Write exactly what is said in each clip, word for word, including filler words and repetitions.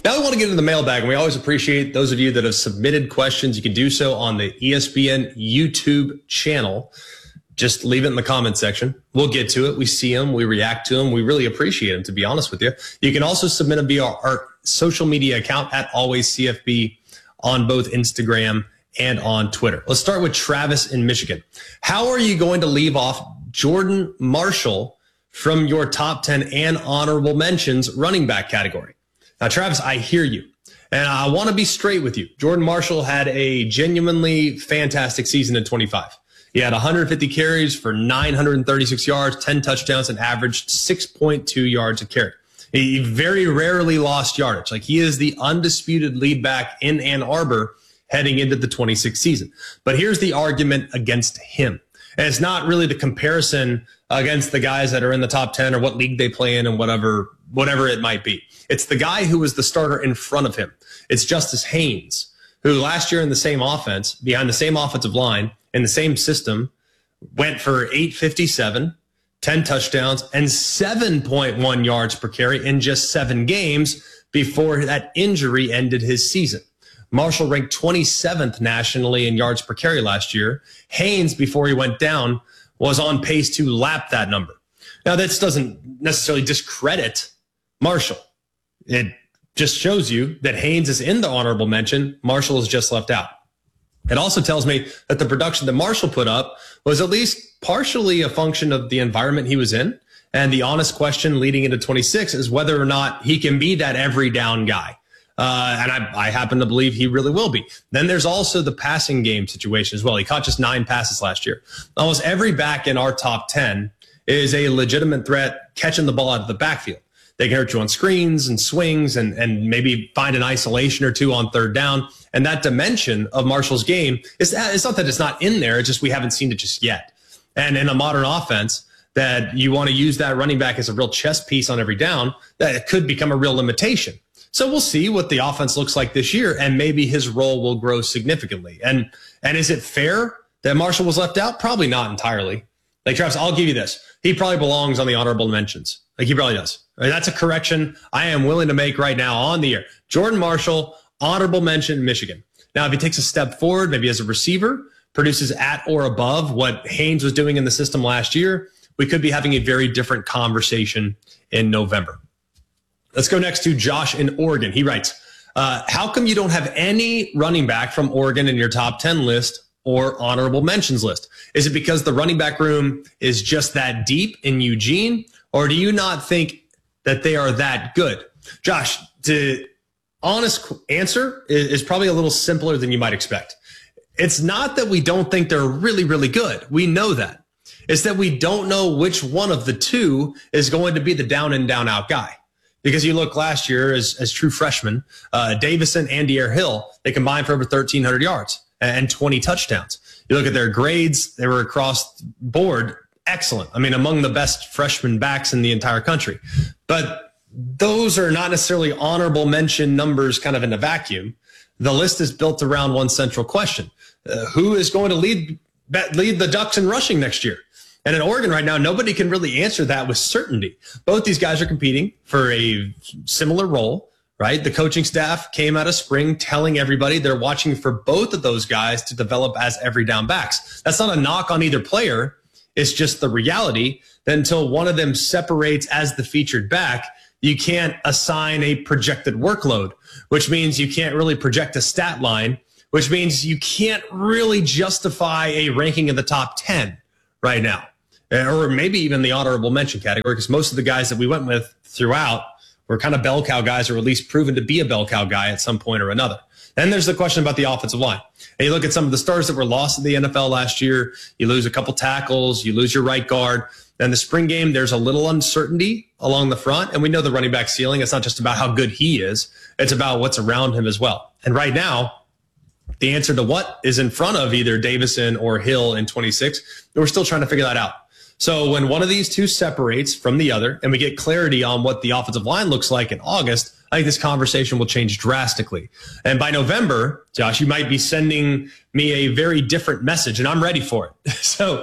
Now we want to get into the mailbag, and we always appreciate those of you that have submitted questions. You can do so on the E S P N YouTube channel. Just leave it in the comment section. We'll get to it. We see them. We react to them. We really appreciate them, to be honest with you. You can also submit them via our, our social media account at Always C F B on both Instagram and on Twitter. Let's start with Travis in Michigan. How are you going to leave off Jordan Marshall from your top ten and honorable mentions running back category? Now, Travis, I hear you. And I want to be straight with you. Jordan Marshall had a genuinely fantastic season in twenty-five. He had one hundred fifty carries for nine hundred thirty-six yards, ten touchdowns, and averaged six point two yards a carry. He very rarely lost yardage. Like, he is the undisputed lead back in Ann Arbor heading into the twenty-six season. But here's the argument against him. And it's not really the comparison against the guys that are in the top ten or what league they play in and whatever, whatever it might be. It's the guy who was the starter in front of him. It's Justice Haynes, who last year in the same offense, behind the same offensive line, in the same system, went for eight fifty-seven, ten touchdowns, and seven point one yards per carry in just seven games before that injury ended his season. Marshall ranked twenty-seventh nationally in yards per carry last year. Haynes, before he went down, was on pace to lap that number. Now, this doesn't necessarily discredit Marshall. It just shows you that Haynes is in the honorable mention. Marshall is just left out. It also tells me that the production that Marshall put up was at least partially a function of the environment he was in. And the honest question leading into twenty-six is whether or not he can be that every down guy. Uh, and I, I happen to believe he really will be. Then there's also the passing game situation as well. He caught just nine passes last year. Almost every back in our top ten is a legitimate threat catching the ball out of the backfield. They can hurt you on screens and swings and, and maybe find an isolation or two on third down. And that dimension of Marshall's game, is it's not that it's not in there, it's just we haven't seen it just yet. And in a modern offense that you want to use that running back as a real chess piece on every down, that it could become a real limitation. So we'll see what the offense looks like this year, and maybe his role will grow significantly. And and is it fair that Marshall was left out? Probably not entirely. Like, Travis, I'll give you this. He probably belongs on the honorable mentions. Like, he probably does. I mean, that's a correction I am willing to make right now on the air. Jordan Marshall, honorable mention, Michigan. Now, if he takes a step forward, maybe as a receiver, produces at or above what Haynes was doing in the system last year, we could be having a very different conversation in November. Let's go next to Josh in Oregon. He writes, uh, how come you don't have any running back from Oregon in your top ten list or honorable mentions list? Is it because the running back room is just that deep in Eugene, or do you not think that they are that good? Josh, the honest answer is, is probably a little simpler than you might expect. It's not that we don't think they're really, really good. We know that. It's that we don't know which one of the two is going to be the down and down out guy. Because you look last year as, as true freshmen, uh, Davison and De'Aaron Hill, they combined for over thirteen hundred yards and twenty touchdowns. You look at their grades, they were across the board excellent. I mean, among the best freshman backs in the entire country. But those are not necessarily honorable mention numbers kind of in a vacuum. The list is built around one central question. Uh, who is going to lead, lead the Ducks in rushing next year? And in Oregon right now, nobody can really answer that with certainty. Both these guys are competing for a similar role, right? The coaching staff came out of spring telling everybody they're watching for both of those guys to develop as every down backs. That's not a knock on either player. It's just the reality that until one of them separates as the featured back, you can't assign a projected workload, which means you can't really project a stat line, which means you can't really justify a ranking in the top ten right now. Or maybe even the honorable mention category, because most of the guys that we went with throughout were kind of bell cow guys, or at least proven to be a bell cow guy at some point or another. Then there's the question about the offensive line. And you look at some of the stars that were lost in the N F L last year. You lose a couple tackles. You lose your right guard. Then the spring game, there's a little uncertainty along the front. And we know the running back ceiling. It's not just about how good he is. It's about what's around him as well. And right now, the answer to what is in front of either Davison or Hill in twenty-six, we're still trying to figure that out. So when one of these two separates from the other and we get clarity on what the offensive line looks like in August, I think this conversation will change drastically. And by November, Josh, you might be sending me a very different message, and I'm ready for it. So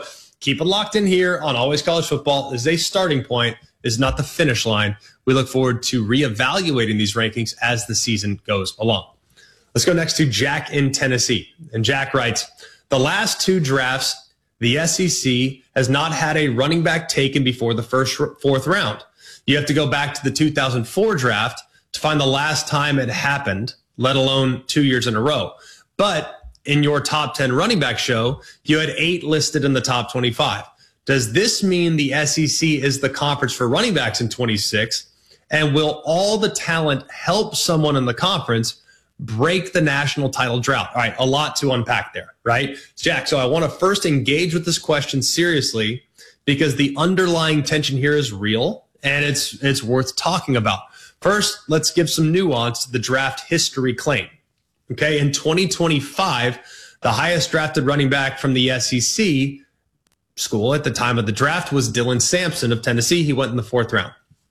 keep it locked in here on Always College Football. This is a starting point, is not the finish line. We look forward to reevaluating these rankings as the season goes along. Let's go next to Jack in Tennessee. And Jack writes, the last two drafts, the S E C has not had a running back taken before the first fourth round. You have to go back to the two thousand four draft to find the last time it happened, let alone two years in a row. But in your top ten running back show, you had eight listed in the top twenty-five. Does this mean the S E C is the conference for running backs in twenty-six? And will all the talent help someone in the conference break the national title drought? All right, a lot to unpack there, right? Jack, so I want to first engage with this question seriously because the underlying tension here is real and it's it's worth talking about. First, let's give some nuance to the draft history claim. Okay, in twenty twenty-five, the highest drafted running back from the S E C school at the time of the draft was Dylan Sampson of Tennessee. He went in the fourth round.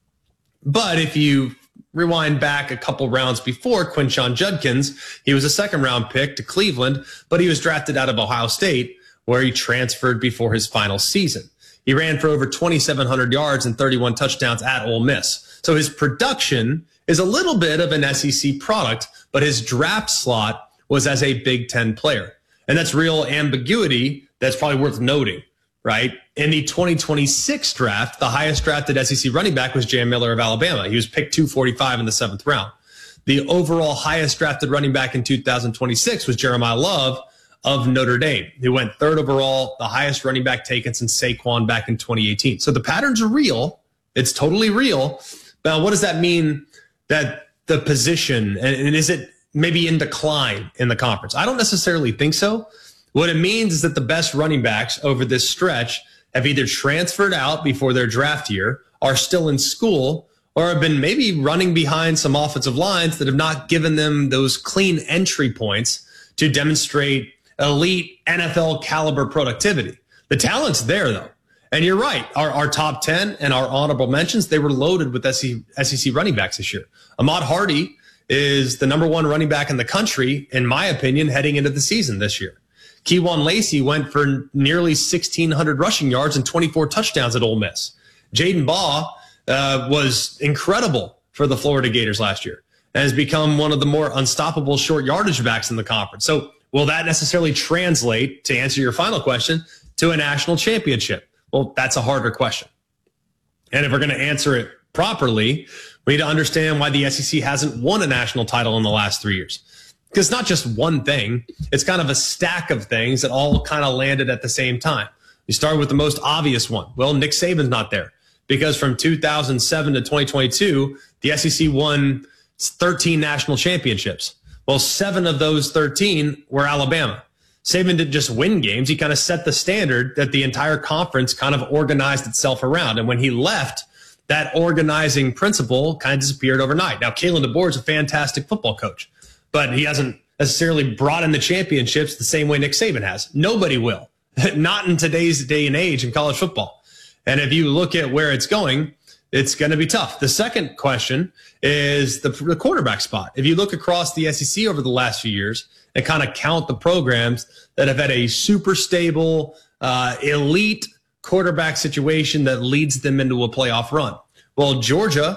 But if you rewind back a couple rounds before, Quinshon Judkins, he was a second round pick to Cleveland, but he was drafted out of Ohio State where he transferred before his final season. He ran for over twenty-seven hundred yards and thirty-one touchdowns at Ole Miss. So his production is a little bit of an S E C product, but his draft slot was as a Big Ten player. And that's real ambiguity that's probably worth noting, right? In the twenty twenty-six draft, the highest drafted S E C running back was Jam Miller of Alabama. He was picked two forty-five in the seventh round. The overall highest drafted running back in two thousand twenty-six was Jeremiah Love of Notre Dame, who went third overall, the highest running back taken since Saquon back in twenty eighteen. So the patterns are real. It's totally real. Now, what does that mean that the position, and, and is it maybe in decline in the conference? I don't necessarily think so. What it means is that the best running backs over this stretch have either transferred out before their draft year, are still in school, or have been maybe running behind some offensive lines that have not given them those clean entry points to demonstrate elite N F L caliber productivity. The talent's there, though. And you're right. Our, our top ten and our honorable mentions, they were loaded with S E C running backs this year. Ahmad Hardy is the number one running back in the country, in my opinion, heading into the season this year. Keywan Lacey went for nearly sixteen hundred rushing yards and twenty-four touchdowns at Ole Miss. Jaden Baugh uh, was incredible for the Florida Gators last year and has become one of the more unstoppable short yardage backs in the conference. So will that necessarily translate, to answer your final question, to a national championship? Well, that's a harder question. And if we're going to answer it properly, we need to understand why the S E C hasn't won a national title in the last three years. Because it's not just one thing. It's kind of a stack of things that all kind of landed at the same time. You start with the most obvious one. Well, Nick Saban's not there because from two thousand seven to twenty twenty-two, the S E C won thirteen national championships. Well, seven of those thirteen were Alabama. Saban didn't just win games. He kind of set the standard that the entire conference kind of organized itself around. And when he left, that organizing principle kind of disappeared overnight. Now, Kalen DeBoer is a fantastic football coach, but he hasn't necessarily brought in the championships the same way Nick Saban has. Nobody will. Not in today's day and age in college football. And if you look at where it's going, it's going to be tough. The second question is the, the quarterback spot. If you look across the S E C over the last few years and kind of count the programs that have had a super stable, uh, elite quarterback situation that leads them into a playoff run. Well, Georgia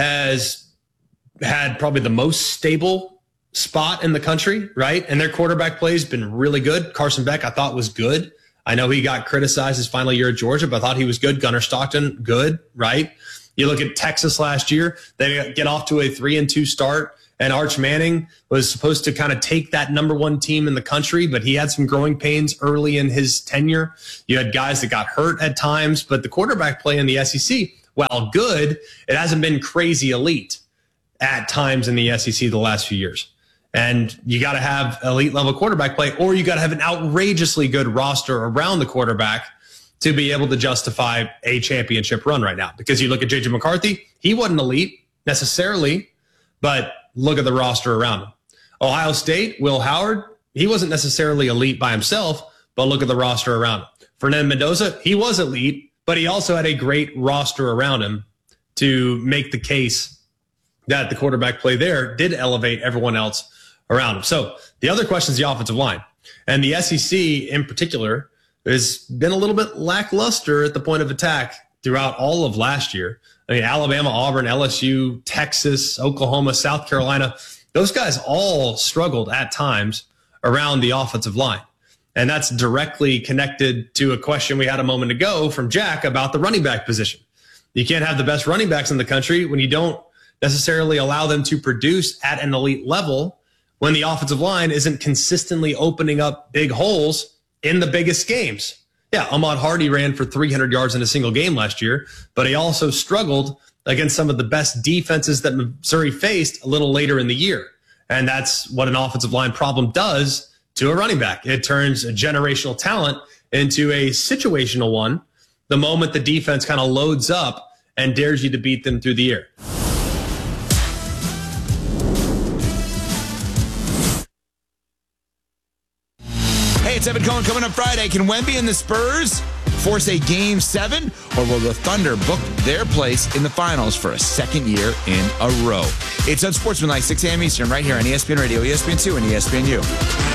has had probably the most stable spot in the country, right? And their quarterback play has been really good. Carson Beck, I thought, was good. I know he got criticized his final year at Georgia, but I thought he was good. Gunnar Stockton, good, right? You look at Texas last year, they get off to a three and two start, and Arch Manning was supposed to kind of take that number one team in the country, but he had some growing pains early in his tenure. You had guys that got hurt at times, but the quarterback play in the S E C, while good, it hasn't been crazy elite at times in the S E C the last few years. And you got to have elite level quarterback play, or you got to have an outrageously good roster around the quarterback to be able to justify a championship run right now. Because you look at J J McCarthy, he wasn't elite necessarily, but look at the roster around him. Ohio State, Will Howard, he wasn't necessarily elite by himself, but look at the roster around him. Fernando Mendoza, he was elite, but he also had a great roster around him to make the case that the quarterback play there did elevate everyone else around him. So the other question is the offensive line. And the S E C in particular has been a little bit lackluster at the point of attack throughout all of last year. I mean, Alabama, Auburn, L S U, Texas, Oklahoma, South Carolina, those guys all struggled at times around the offensive line. And that's directly connected to a question we had a moment ago from Jack about the running back position. You can't have the best running backs in the country when you don't necessarily allow them to produce at an elite level when the offensive line isn't consistently opening up big holes in the biggest games. Yeah, Ahmad Hardy ran for three hundred yards in a single game last year, but he also struggled against some of the best defenses that Missouri faced a little later in the year. And that's what an offensive line problem does to a running back. It turns a generational talent into a situational one the moment the defense kind of loads up and dares you to beat them through the air. Hey, it's Evan Cohen coming up Friday. Can Wemby and the Spurs force a game seven, or will the Thunder book their place in the finals for a second year in a row? It's Unsportsmanlike, six a.m. Eastern, right here on E S P N Radio, E S P N two, and E S P N U.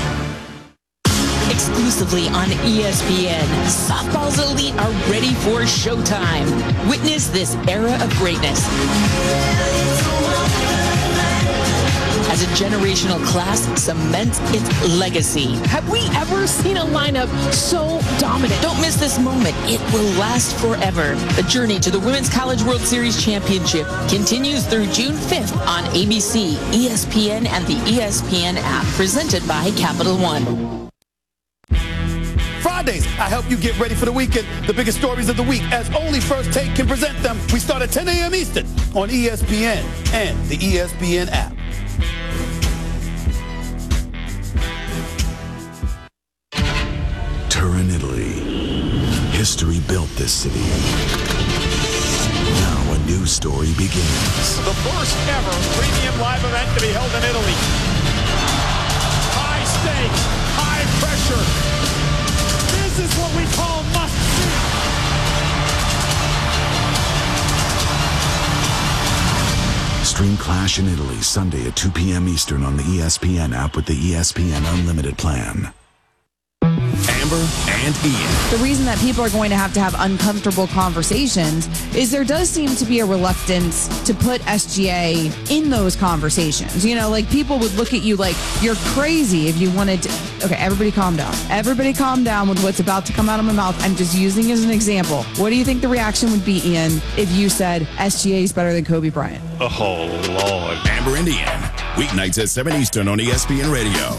Exclusively on E S P N, softball's elite are ready for showtime. Witness this era of greatness as a generational class cements its legacy. Have we ever seen a lineup so dominant? Don't miss this moment. It will last forever. The journey to the Women's College World Series Championship continues through June fifth on A B C, E S P N, and the E S P N app, presented by Capital One. Fridays, I help you get ready for the weekend. The biggest stories of the week, as only First Take can present them. We start at ten a.m. Eastern on E S P N and the E S P N app. Turin, Italy. History built this city. Now a new story begins. The first ever premium live event to be held in Italy. High stakes, high pressure. This is what we call must-see. Stream Clash in Italy Sunday at two p.m. Eastern on the E S P N app with the E S P N Unlimited plan. Amber and Ian. The reason that people are going to have to have uncomfortable conversations is there does seem to be a reluctance to put S G A in those conversations. You know, like people would look at you like you're crazy if you wanted to. Okay, everybody calm down. Everybody calm down with what's about to come out of my mouth. I'm just using as an example. What do you think the reaction would be, Ian, if you said S G A is better than Kobe Bryant? Oh, Lord. Amber and Ian. Weeknights at seven Eastern on E S P N Radio.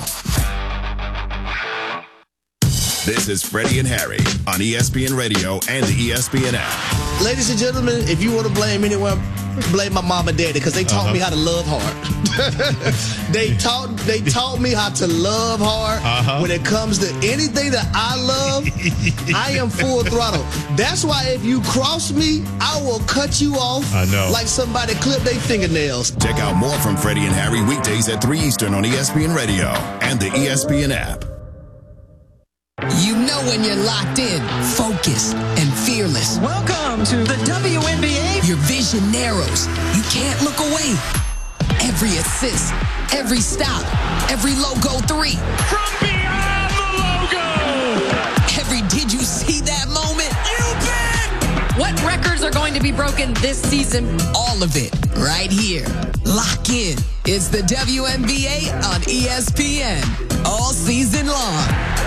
This is Freddie and Harry on E S P N Radio and the E S P N app. Ladies and gentlemen, if you want to blame anyone, blame my mom and daddy because they taught uh-huh. me how to love hard. they taught they taught me how to love hard. Uh-huh. When it comes to anything that I love, I am full throttle. That's why if you cross me, I will cut you off. I know. Like somebody clipped their fingernails. Check out more from Freddie and Harry weekdays at three Eastern on E S P N Radio and the E S P N app. You know when you're locked in, focused, and fearless. Welcome to the W N B A. Your vision narrows. You can't look away. Every assist, every stop, every logo three. From beyond the logo. Every did you see that moment? You bet. What records are going to be broken this season? All of it right here. Lock in. It's the W N B A on E S P N all season long.